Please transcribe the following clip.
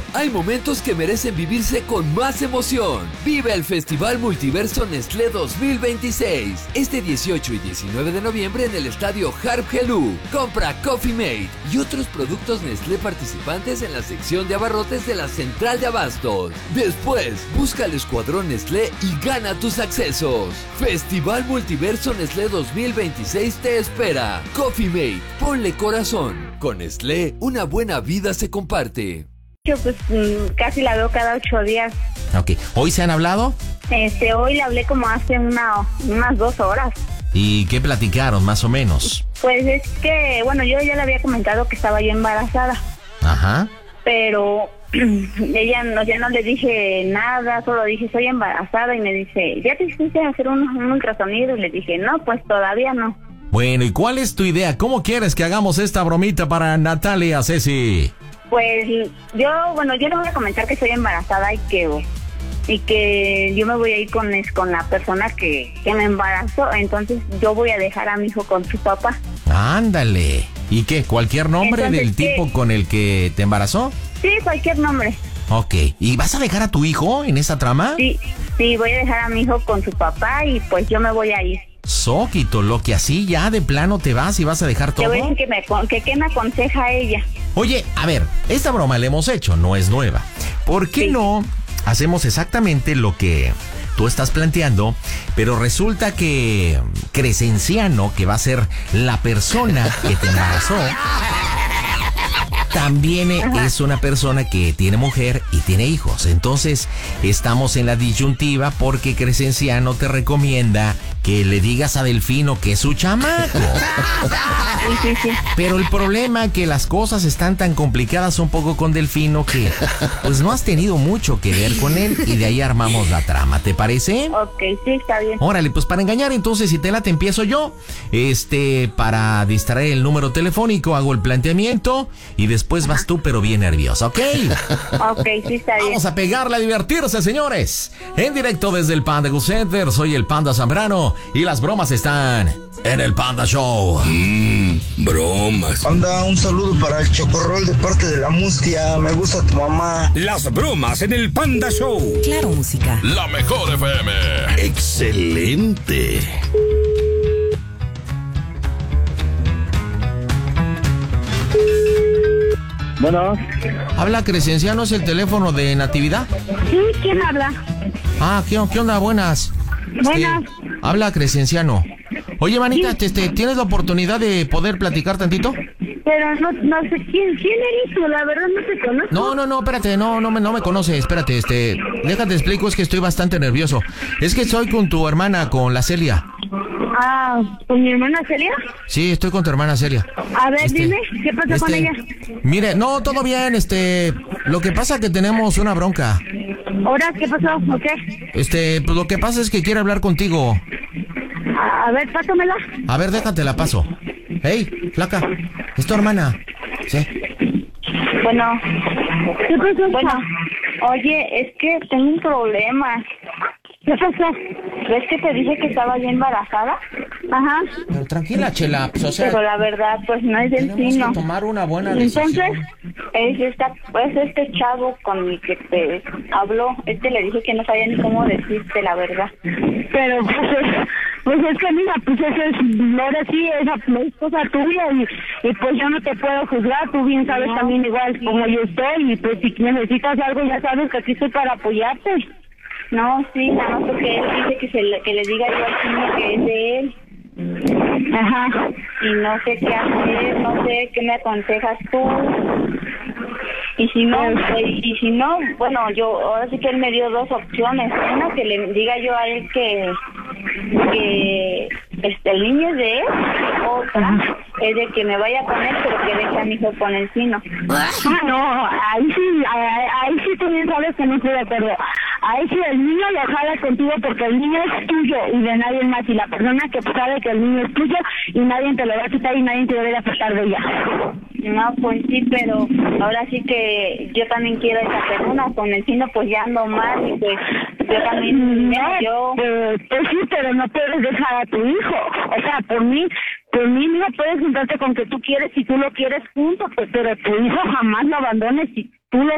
Hay momentos que merecen vivirse con más emoción. Vive el Festival Multiverso Nestlé 2026. Este 18 y 19 de noviembre en el estadio Harp Helú. Compra Coffee Mate y otros productos Nestlé participantes en la sección de abarrotes de la Central de Abastos. Después, busca el escuadrón Nestlé y gana tus accesos. Festival Multiverso Nestlé 2026 te espera. Coffee Mate, ponle corazón. Con Nestlé, una buena vida se comparte. Yo pues casi la veo cada 8 días. Ok, ¿hoy se han hablado? Hoy le hablé como hace unas 2 horas. ¿Y qué platicaron más o menos? Pues es que, bueno, yo ya le había comentado que estaba yo embarazada. Ajá. Pero ya no le dije nada, solo dije soy embarazada y me dice, ¿ya te hiciste hacer un ultrasonido? Y le dije, no, pues todavía no. Bueno, ¿y cuál es tu idea? ¿Cómo quieres que hagamos esta bromita para Natalia, Ceci? Pues yo le voy a comentar que estoy embarazada y que yo me voy a ir con la persona que me embarazó. Entonces yo voy a dejar a mi hijo con su papá. Ándale. ¿Y qué? ¿Cualquier nombre Entonces, del tipo con el que te embarazó? Sí, cualquier nombre. Ok. ¿Y vas a dejar a tu hijo en esa trama? Sí, voy a dejar a mi hijo con su papá y pues yo me voy a ir. Soquito, lo que así ya de plano te vas y vas a dejar todo. Te voy a decir qué me aconseja ella. Oye, a ver, esta broma la hemos hecho, no es nueva. ¿Por qué no hacemos exactamente lo que tú estás planteando, pero resulta que Crescenciano, que va a ser la persona que te embarazó, también es una persona que tiene mujer y tiene hijos? Entonces, estamos en la disyuntiva porque Crescenciano te recomienda que le digas a Delfino que es su chamaco. Sí. Pero el problema es que las cosas están tan complicadas un poco con Delfino que pues no has tenido mucho que ver con él y de ahí armamos la trama, ¿te parece? Ok, sí, está bien. Órale, pues para engañar entonces, si te late empiezo yo. Para distraer el número telefónico hago el planteamiento y después vas tú pero bien nerviosa, ¿ok? Ok, sí, está bien. Vamos a pegarle a divertirse, señores. En directo desde el Panda Go Center, soy el Panda Zambrano y las bromas están en el Panda Show. Bromas. Anda, un saludo para el Chocorrol de parte de la Mustia. Me gusta tu mamá. Las bromas en el Panda Show. Claro, música. La mejor FM. Excelente. Bueno. Habla Crescenciano, ¿es el teléfono de Natividad? Sí, ¿quién habla? Ah, ¿qué onda? Buenas. Buenas. Habla Crescenciano. Oye, manita, ¿tienes la oportunidad de poder platicar tantito? Pero no sé quién eres tú, la verdad no te conozco. No, espérate, no me conoces, espérate, déjate explico, es que estoy bastante nervioso. Es que estoy con tu hermana, con la Celia. Ah, ¿con mi hermana Celia? Sí, estoy con tu hermana Celia. A ver, dime, ¿qué pasó con ella? Mire, no, todo bien, lo que pasa es que tenemos una bronca. ¿Ahora qué pasó? ¿O qué? Pues lo que pasa es que quiere hablar contigo. A ver, pásamela. A ver, déjate la paso. Hey, flaca, es tu hermana. Sí. Bueno, ¿qué pasó? Bueno, oye, es que tengo un problema. ¿Qué pasó? ¿Ves que te dije que estaba ya embarazada? Ajá. Pero tranquila, Chela, pues, pero la verdad, pues no es Delfino. Tenemos que tomar una buena decisión. Entonces, es este chavo con el que te habló. Le dije que no sabía ni cómo decirte la verdad. Pero pues es que mira, pues eso es, ahora sí, esa es cosa tuya y pues yo no te puedo juzgar, tú bien sabes también igual como yo estoy y pues si necesitas algo ya sabes que aquí estoy para apoyarte. No, sí, nada más porque él dice que le diga yo al niño que es de él. Ajá. Y no sé qué hacer, no sé qué me aconsejas tú. Y si no, bueno, ahora sí que él me dio 2 opciones. Una, que le diga yo a él que el niño es de él. Otra es de que me vaya con él, pero que deje a mi hijo con el Sino. No, ahí sí tú bien sabes que no estoy de acuerdo. Ahí sí el niño lo jala contigo porque el niño es tuyo y de nadie más. Y la persona que sabe que el niño es tuyo y nadie te lo va a quitar y nadie te debe afectar de ella. No, pues sí, pero ahora sí que yo también quiero esa persona. Con el Sino pues ya ando mal y pues yo también... Pues sí, pero no puedes dejar a tu hijo. O sea, por mí no puedes juntarte con que tú quieres, si tú lo quieres junto, pues, pero tu hijo jamás lo abandones si tú lo